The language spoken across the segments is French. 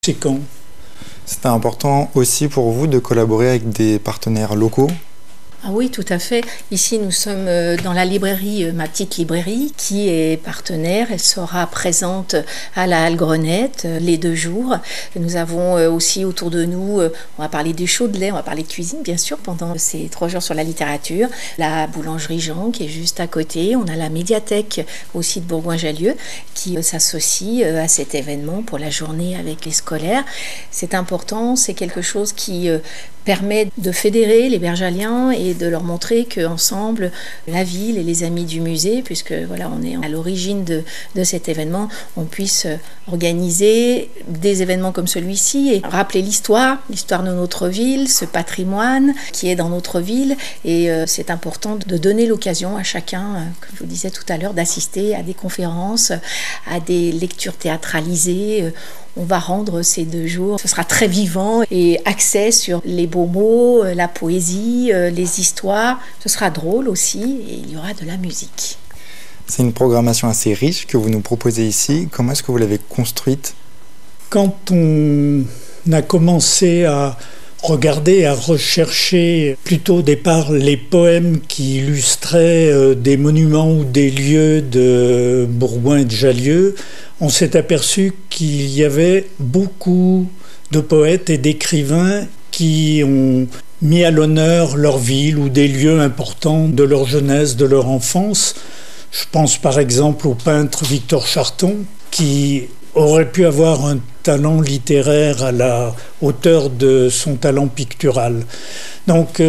C'est quand? C'était important aussi pour vous de collaborer avec des partenaires locaux? Ah oui, tout à fait. Ici, nous sommes dans la librairie, ma petite librairie, qui est partenaire. Elle sera présente à la Halle Grenette les 2 jours. Nous avons aussi autour de nous, on va parler du Chaudelet, on va parler de cuisine, bien sûr, pendant ces 3 jours sur la littérature. La boulangerie Jean, qui est juste à côté. On a la médiathèque aussi de Bourgoin-Jallieu, qui s'associe à cet événement pour la journée avec les scolaires. C'est important, c'est quelque chose qui permet de fédérer les Bergaliens et de leur montrer qu'ensemble, la ville et les amis du musée, puisque voilà, on est à l'origine de cet événement, on puisse organiser des événements comme celui-ci et rappeler l'histoire de notre ville, ce patrimoine qui est dans notre ville. Et c'est important de donner l'occasion à chacun, comme je vous disais tout à l'heure, d'assister à des conférences, à des lectures théâtralisées. On va rendre ces 2 jours, ce sera très vivant et axé sur les beaux mots, la poésie, les histoires. Ce sera drôle aussi et il y aura de la musique. C'est une programmation assez riche que vous nous proposez ici. Comment est-ce que vous l'avez construite? Quand on a commencé à regarder, à rechercher plutôt au départ les poèmes qui illustraient des monuments ou des lieux de Bourgoin et de Jallieu, on s'est aperçu qu'il y avait beaucoup de poètes et d'écrivains qui ont mis à l'honneur leur ville ou des lieux importants de leur jeunesse, de leur enfance. Je pense par exemple au peintre Victor Charton, qui aurait pu avoir un talent littéraire à la hauteur de son talent pictural. Donc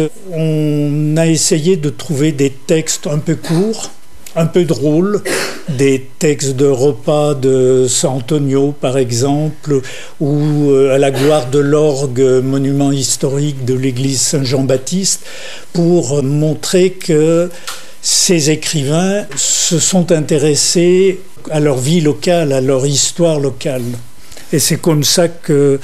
on a essayé de trouver des textes un peu courts, un peu drôles, des textes de repas de San Antonio par exemple, ou à la gloire de l'orgue, monument historique de l'église Saint-Jean-Baptiste, pour montrer que ces écrivains se sont intéressés à leur vie locale, à leur histoire locale. Et c'est comme ça que,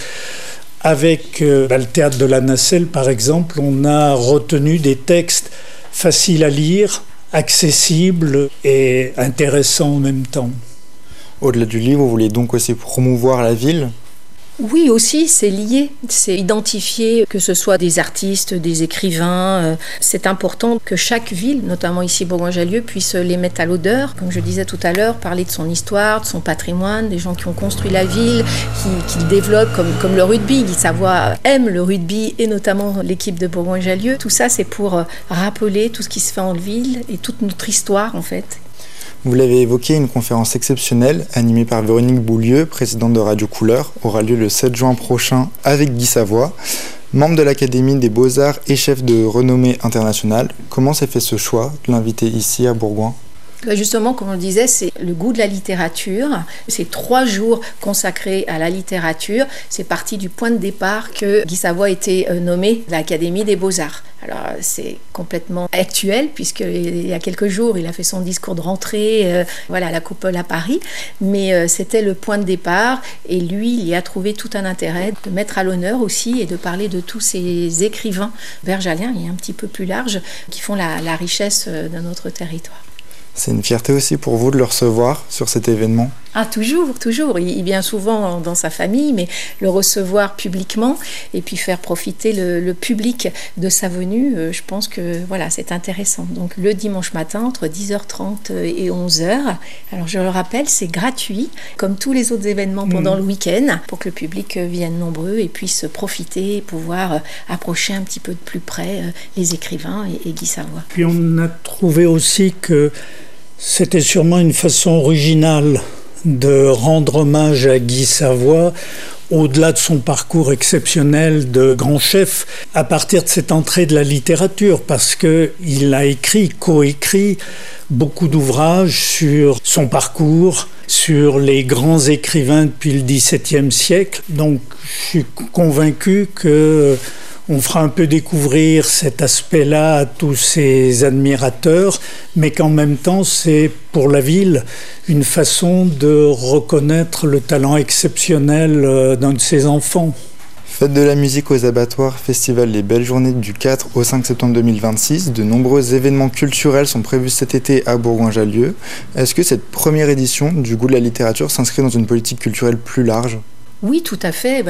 avec le théâtre de la Nacelle par exemple, on a retenu des textes faciles à lire, accessibles et intéressants en même temps. Au-delà du livre, vous voulez donc aussi promouvoir la ville? Oui, aussi, c'est lié. C'est identifier que ce soit des artistes, des écrivains. C'est important que chaque ville, notamment ici Bourgoin-Jallieu, puisse les mettre à l'odeur. Comme je disais tout à l'heure, parler de son histoire, de son patrimoine, des gens qui ont construit la ville, qui le développent comme le rugby. Guy Savoy aime le rugby et notamment l'équipe de Bourgoin-Jallieu. Tout ça, c'est pour rappeler tout ce qui se fait en ville et toute notre histoire, en fait. Vous l'avez évoqué, une conférence exceptionnelle animée par Véronique Boulieu, présidente de Radio Couleur, aura lieu le 7 juin prochain avec Guy Savoy, membre de l'Académie des Beaux-Arts et chef de renommée internationale. Comment s'est fait ce choix de l'inviter ici à Bourgoin ? Justement, comme on le disait, c'est le goût de la littérature. C'est 3 jours consacrés à la littérature. C'est parti du point de départ que Guy Savoy a été nommé à l'Académie des Beaux-Arts. Alors, c'est complètement actuel, puisqu'il y a quelques jours, il a fait son discours de rentrée à la Coupole à Paris. Mais c'était le point de départ. Et lui, il y a trouvé tout un intérêt de mettre à l'honneur aussi et de parler de tous ces écrivains bergaliens, et un petit peu plus larges, qui font la richesse de notre territoire. C'est une fierté aussi pour vous de le recevoir sur cet événement? Ah, toujours. Il vient souvent dans sa famille, mais le recevoir publiquement et puis faire profiter le public de sa venue, je pense que voilà, c'est intéressant. Donc le dimanche matin, entre 10h30 et 11h. Alors je le rappelle, c'est gratuit, comme tous les autres événements pendant le week-end, pour que le public vienne nombreux et puisse profiter et pouvoir approcher un petit peu de plus près les écrivains et Guy Savoy. Puis on a trouvé aussi que c'était sûrement une façon originale de rendre hommage à Guy Savoy, au-delà de son parcours exceptionnel de grand chef, à partir de cette entrée de la littérature, parce qu'il a coécrit beaucoup d'ouvrages sur son parcours, sur les grands écrivains depuis le XVIIe siècle. Donc je suis convaincu qu'on fera un peu découvrir cet aspect-là à tous ses admirateurs, mais qu'en même temps, c'est pour la ville une façon de reconnaître le talent exceptionnel d'un de ses enfants. Fête de la musique aux abattoirs, festival Les Belles Journées du 4 au 5 septembre 2026. De nombreux événements culturels sont prévus cet été à Bourgoin-Jallieu. Est-ce que cette première édition du Goût de la littérature s'inscrit dans une politique culturelle plus large ? Oui, tout à fait.